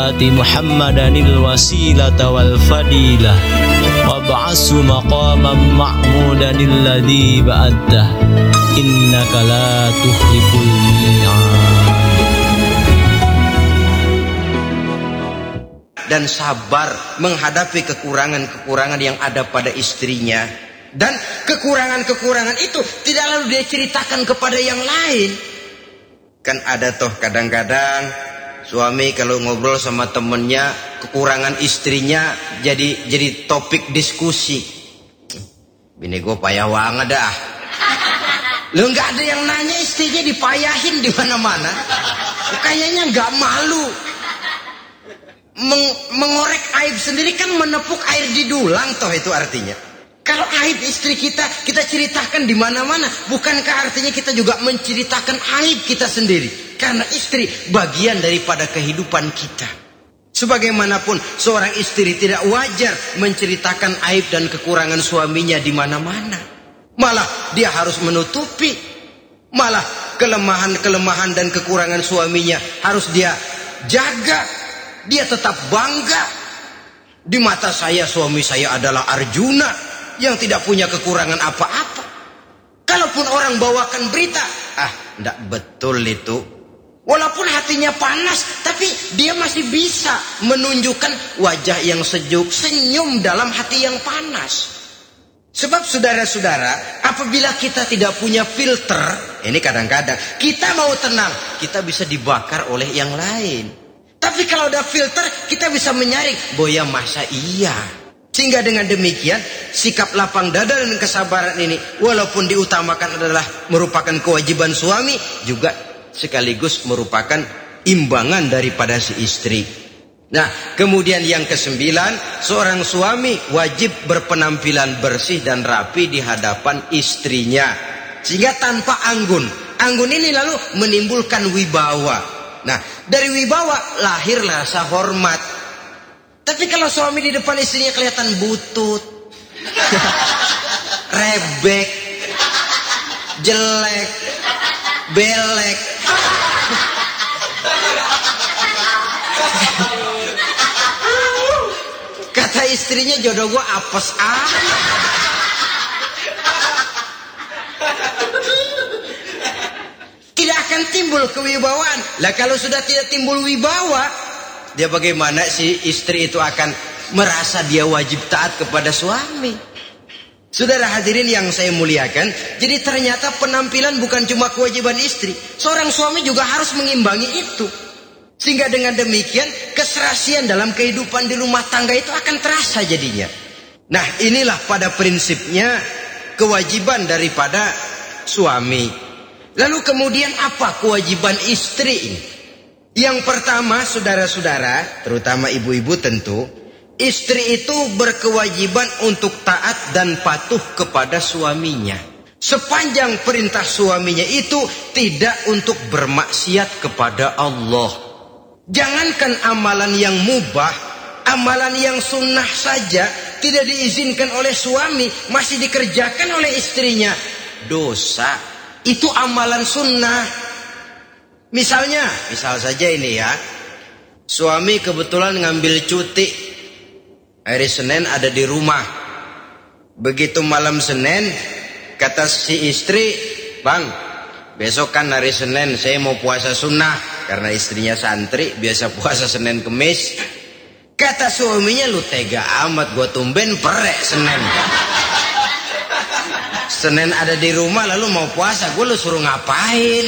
ati Muhammadanil wasilata wal fadilah wab'ashu maqaman ma'mudanil ladzi ba'adta innaka la tukhliful mi'ad. Dan sabar menghadapi kekurangan-kekurangan yang ada pada istrinya. Dan kekurangan-kekurangan itu tidak lalu dia ceritakan kepada yang lain. Kan ada toh kadang-kadang suami kalau ngobrol sama temennya, kekurangan istrinya jadi topik diskusi. Bini gue payah banget dah. Lu nggak ada yang nanya istrinya dipayahin di mana-mana. Kayaknya nggak malu. Mengorek aib sendiri kan menepuk air di dulang toh itu artinya. Kalau aib istri kita ceritakan di mana-mana, bukankah artinya kita juga menceritakan aib kita sendiri? Karena istri bagian daripada kehidupan kita. Sebagaimanapun seorang istri tidak wajar menceritakan aib dan kekurangan suaminya di mana-mana. Malah dia harus menutupi. Malah kelemahan-kelemahan dan kekurangan suaminya harus dia jaga. Dia tetap bangga. Di mata saya suami saya adalah Arjuna yang tidak punya kekurangan apa-apa. Kalaupun orang bawakan berita, enggak betul itu. Walaupun hatinya panas, tapi dia masih bisa menunjukkan wajah yang sejuk, senyum dalam hati yang panas. Sebab saudara-saudara, apabila kita tidak punya filter, ini kadang-kadang kita mau tenang, kita bisa dibakar oleh yang lain. Tapi kalau ada filter, kita bisa menyaring, boya masa iya. Sehingga dengan demikian, sikap lapang dada dan kesabaran ini, walaupun diutamakan adalah merupakan kewajiban suami, juga sekaligus merupakan imbangan daripada si istri. Nah, kemudian yang ke-9, seorang suami wajib berpenampilan bersih dan rapi di hadapan istrinya. Sehingga tanpa anggun. Anggun ini lalu menimbulkan wibawa. Nah, dari wibawa lahir rasa hormat. Tapi kalau suami di depan istrinya kelihatan butut, rebek, jelek, belek, kata istrinya jodoh gua apes tidak akan timbul kewibawaan. Lah kalau sudah tidak timbul wibawa, dia bagaimana si istri itu akan merasa dia wajib taat kepada suami. Saudara hadirin yang saya muliakan, jadi ternyata penampilan bukan cuma kewajiban istri, seorang suami juga harus mengimbangi itu. Sehingga dengan demikian keserasian dalam kehidupan di rumah tangga itu akan terasa jadinya. Nah, inilah pada prinsipnya kewajiban daripada suami. Lalu kemudian apa kewajiban istri ini? Yang pertama, saudara-saudara, terutama ibu-ibu tentu, istri itu berkewajiban untuk taat dan patuh kepada suaminya. Sepanjang perintah suaminya itu tidak untuk bermaksiat kepada Allah. Jangankan amalan yang mubah, amalan yang sunnah saja tidak diizinkan oleh suami, masih dikerjakan oleh istrinya. Dosa. Itu amalan sunnah. Misal saja ini ya, suami kebetulan ngambil cuti hari Senin ada di rumah. Begitu malam Senin, kata si istri, "Bang, besok kan hari Senin, saya mau puasa sunnah." Karena istrinya santri, biasa puasa Senin Kemis. Kata suaminya, "Lu tega amat, gua tumben perek Senin. Senin ada di rumah lalu mau puasa, gue lu suruh ngapain?"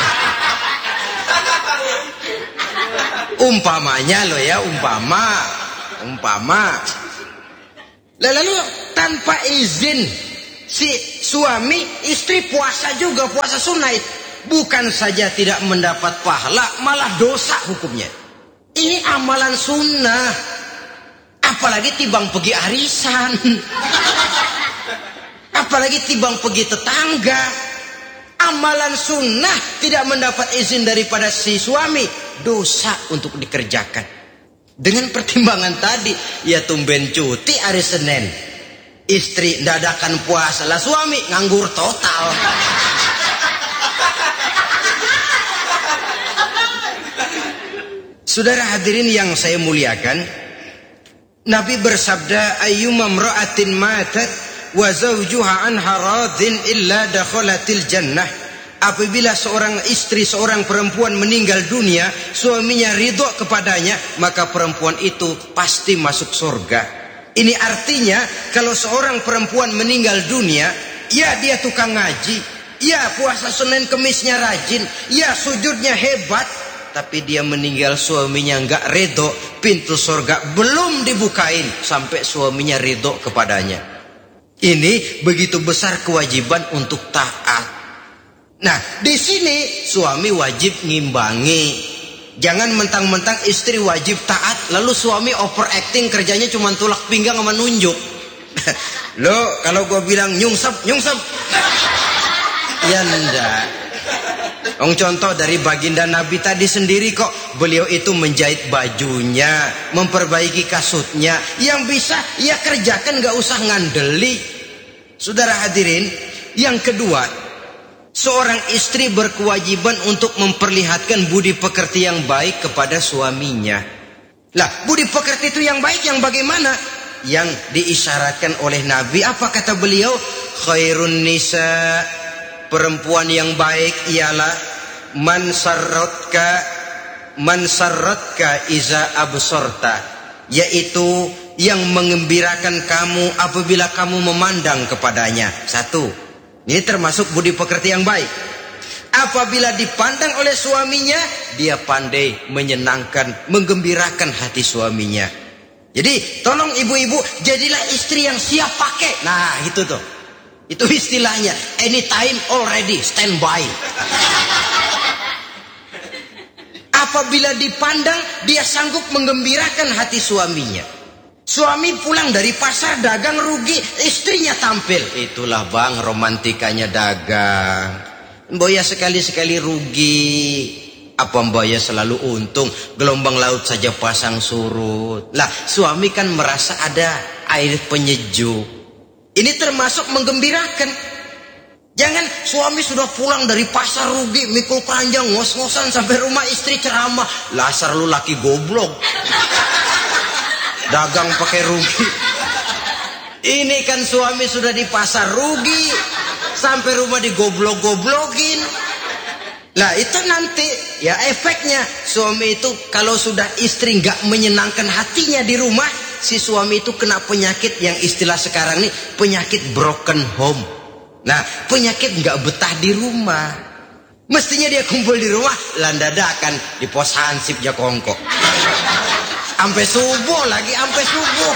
Umpamanya lo ya, umpama. Lalu tanpa izin si suami, istri puasa juga, puasa sunnah. Bukan saja tidak mendapat pahala, malah dosa hukumnya. Ini amalan sunnah. Apalagi tibang pergi arisan. Apalagi tibang pergi tetangga. Amalan sunnah tidak mendapat izin daripada si suami, dosa untuk dikerjakan. Dengan pertimbangan tadi, ya tumben cuti hari Senin, istri dadakan puasa, lah suami nganggur total. Saudara hadirin yang saya muliakan, Nabi bersabda, ayyuma imra'atin matat wa zawjuha anha radin illa dakhalatil jannah. Apabila seorang istri, seorang perempuan meninggal dunia, suaminya ridho kepadanya, maka perempuan itu pasti masuk surga. Ini artinya kalau seorang perempuan meninggal dunia, ya dia tukang ngaji, ya puasa Senin Kemisnya rajin, ya sujudnya hebat, tapi dia meninggal suaminya enggak ridho, pintu surga belum dibukain sampai suaminya ridho kepadanya. Ini begitu besar kewajiban untuk taat. Nah, di sini suami wajib ngimbangi. Jangan mentang-mentang istri wajib taat, lalu suami overacting, kerjanya cuma tulak pinggang sama nunjuk. Loh, kalau gue bilang nyungsep. Ya enggak. Contoh dari baginda Nabi tadi sendiri kok, beliau itu menjahit bajunya, memperbaiki kasutnya. Yang bisa ya kerjakan, gak usah ngandeli. Saudara hadirin, yang kedua, seorang istri berkewajiban untuk memperlihatkan budi pekerti yang baik kepada suaminya. Lah, budi pekerti itu yang baik yang bagaimana? Yang diisyaratkan oleh Nabi, apa kata beliau? Khairun nisa, perempuan yang baik ialah man sarratka iza absorta, yaitu yang mengembirakan kamu apabila kamu memandang kepadanya. Satu, ini termasuk budi pekerti yang baik. Apabila dipandang oleh suaminya, dia pandai menyenangkan, menggembirakan hati suaminya. Jadi tolong ibu-ibu, jadilah istri yang siap pakai. Nah itu tuh, itu istilahnya, anytime already standby. Apabila dipandang, dia sanggup menggembirakan hati suaminya. Suami pulang dari pasar dagang rugi, istrinya tampil. Itulah bang romantikanya dagang. Mboya sekali-sekali rugi, apa mboya selalu untung? Gelombang laut saja pasang surut. Lah, suami kan merasa ada air penyejuk. Ini termasuk menggembirakan. Jangan suami sudah pulang dari pasar rugi, mikul keranjang, ngos-ngosan sampai rumah istri ceramah. Lasar lu laki goblok. Dagang pakai rugi. Ini kan suami sudah di pasar rugi, sampai rumah digoblok-goblokin. Lah itu nanti ya efeknya, suami itu kalau sudah istri nggak menyenangkan hatinya di rumah, si suami itu kena penyakit yang istilah sekarang nih, penyakit broken home. Nah, penyakit nggak betah di rumah. Mestinya dia kumpul di rumah, landadakan di pos hansip Jakongko. Sampai subuh lagi, sampai subuh.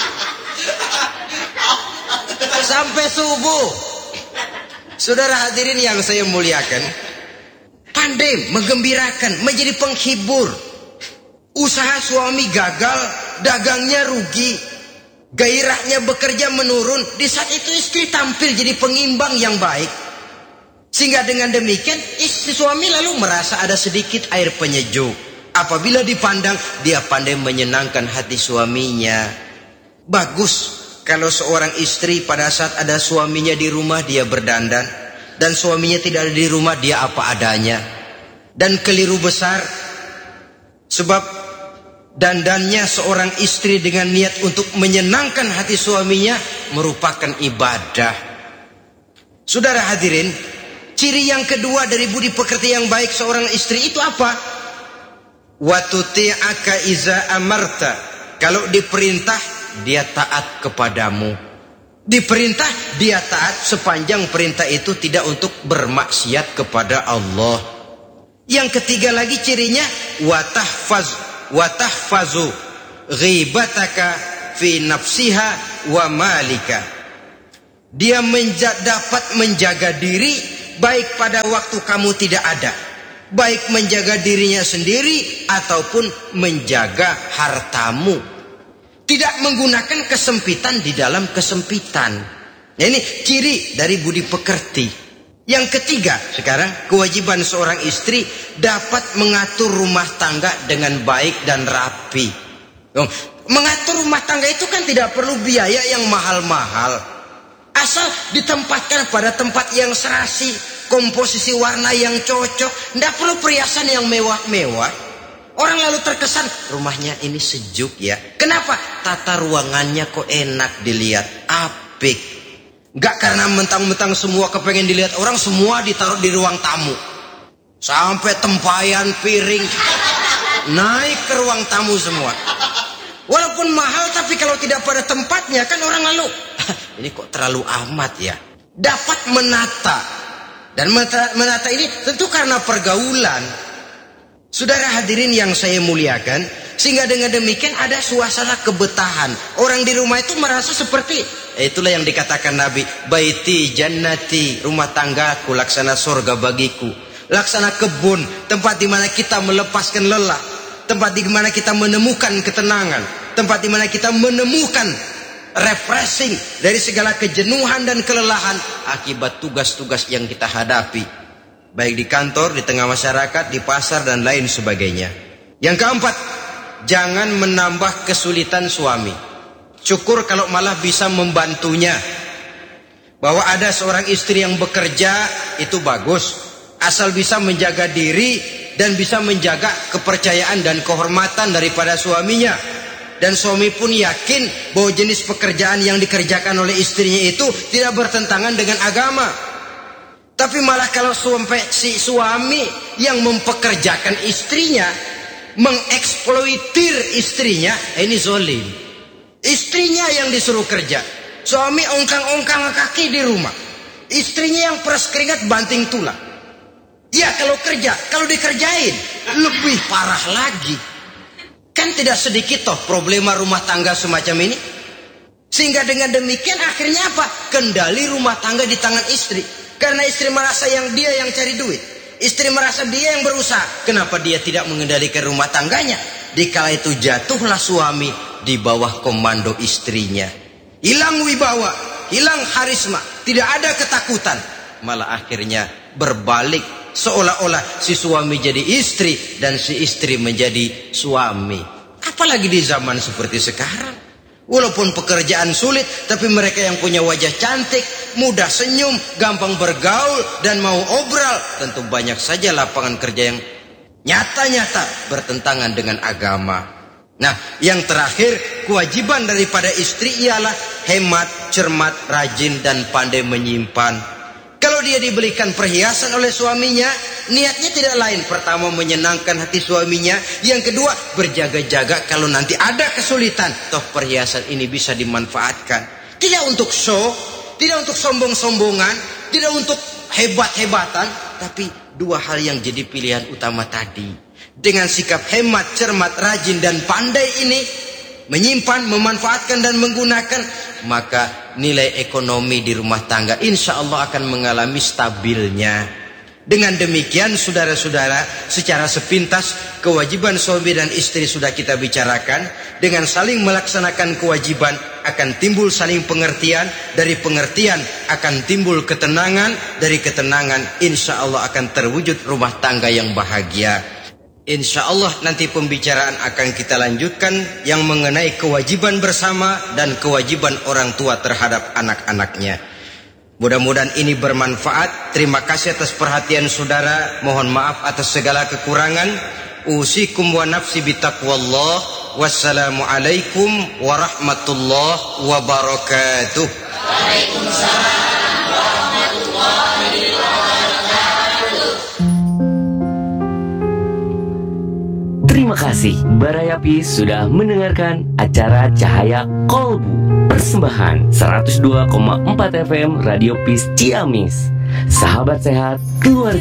Sampai subuh. Saudara hadirin yang saya muliakan, pandai menggembirakan, menjadi penghibur. Usaha suami gagal, dagangnya rugi, gairahnya bekerja menurun. Di saat itu istri tampil jadi pengimbang yang baik. Sehingga dengan demikian istri suami lalu merasa ada sedikit air penyejuk. Apabila dipandang, dia pandai menyenangkan hati suaminya. Bagus kalau seorang istri pada saat ada suaminya di rumah dia berdandan, dan suaminya tidak ada di rumah dia apa adanya. Dan keliru besar, sebab dandannya seorang istri dengan niat untuk menyenangkan hati suaminya merupakan ibadah. Saudara hadirin, ciri yang kedua dari budi pekerti yang baik seorang istri itu apa? Wa tuti'aka iza amarta. Kalau diperintah, dia taat kepadamu. Diperintah, dia taat sepanjang perintah itu tidak untuk bermaksiat kepada Allah. Yang ketiga lagi cirinya, wa tahfazu ghibataka fi nafsiha wa malika. Dia dapat menjaga diri baik pada waktu kamu tidak ada, baik menjaga dirinya sendiri ataupun menjaga hartamu. Tidak menggunakan kesempitan di dalam kesempitan. Nah, ini ciri dari budi pekerti. Yang ketiga sekarang, kewajiban seorang istri dapat mengatur rumah tangga dengan baik dan rapi. Mengatur rumah tangga itu kan tidak perlu biaya yang mahal-mahal. Asal ditempatkan pada tempat yang serasi, komposisi warna yang cocok, tidak perlu perhiasan yang mewah-mewah. Orang lalu terkesan, rumahnya ini sejuk ya. Kenapa? Tata ruangannya kok enak dilihat, apik. Gak karena mentang-mentang semua kepengen dilihat orang, semua ditaruh di ruang tamu. Sampai tempayan piring naik ke ruang tamu semua. Walaupun mahal, tapi kalau tidak pada tempatnya kan orang lalu, ini kok terlalu amat ya. Dapat menata. Dan menata ini tentu karena pergaulan. Saudara hadirin yang saya muliakan, sehingga dengan demikian ada suasana kebetahan. Orang di rumah itu merasa seperti, itulah yang dikatakan Nabi, baiti jannati, rumah tanggaku laksana surga bagiku. Laksana kebun, tempat di mana kita melepaskan lelah, tempat di mana kita menemukan ketenangan, tempat di mana kita menemukan refreshing dari segala kejenuhan dan kelelahan akibat tugas-tugas yang kita hadapi, baik di kantor, di tengah masyarakat, di pasar, dan lain sebagainya. Yang keempat, jangan menambah kesulitan suami. Syukur kalau malah bisa membantunya. Bahwa ada seorang istri yang bekerja, itu bagus. Asal bisa menjaga diri dan bisa menjaga kepercayaan dan kehormatan daripada suaminya. Dan suami pun yakin bahwa jenis pekerjaan yang dikerjakan oleh istrinya itu tidak bertentangan dengan agama. Tapi malah kalau si suami yang mempekerjakan istrinya, mengeksploitir istrinya, ini zolim. Istrinya yang disuruh kerja, suami ongkang-ongkang kaki di rumah, istrinya yang peras keringat banting tulang. Ya kalau kerja, kalau dikerjain lebih parah lagi. Kan tidak sedikit toh problema rumah tangga semacam ini. Sehingga dengan demikian akhirnya apa? Kendali rumah tangga di tangan istri. Karena istri merasa dia yang cari duit. Istri merasa dia yang berusaha. Kenapa dia tidak mengendalikan rumah tangganya? Dikala itu jatuhlah suami di bawah komando istrinya. Hilang wibawa, hilang karisma, tidak ada ketakutan. Malah akhirnya berbalik. Seolah-olah si suami jadi istri dan si istri menjadi suami. Apalagi di zaman seperti sekarang. Walaupun pekerjaan sulit, tapi mereka yang punya wajah cantik, mudah senyum, gampang bergaul, dan mau obral, tentu banyak saja lapangan kerja yang nyata-nyata bertentangan dengan agama. Nah, yang terakhir, kewajiban daripada istri ialah hemat, cermat, rajin, dan pandai menyimpan. Kalau dia dibelikan perhiasan oleh suaminya, niatnya tidak lain. Pertama, menyenangkan hati suaminya. Yang kedua, berjaga-jaga kalau nanti ada kesulitan, toh perhiasan ini bisa dimanfaatkan. Tidak untuk show, tidak untuk sombong-sombongan, tidak untuk hebat-hebatan, tapi dua hal yang jadi pilihan utama tadi. Dengan sikap hemat, cermat, rajin, dan pandai ini, menyimpan, memanfaatkan, dan menggunakan, maka nilai ekonomi di rumah tangga insya Allah akan mengalami stabilnya. Dengan demikian saudara-saudara, secara sepintas kewajiban suami dan istri sudah kita bicarakan. Dengan saling melaksanakan kewajiban akan timbul saling pengertian, dari pengertian akan timbul ketenangan, dari ketenangan insya Allah akan terwujud rumah tangga yang bahagia. Insya Allah nanti pembicaraan akan kita lanjutkan yang mengenai kewajiban bersama dan kewajiban orang tua terhadap anak-anaknya. Mudah-mudahan ini bermanfaat. Terima kasih atas perhatian saudara. Mohon maaf atas segala kekurangan. Usikum wa nafsi bitaqwallah. Wassalamualaikum warahmatullahi wabarakatuh. Waalaikumsalam warahmatullahi wabarakatuh. Terima kasih Barayapi sudah mendengarkan acara Cahaya Kolbu, persembahan 102,4 FM Radio Peace Ciamis. Sahabat sehat, keluarga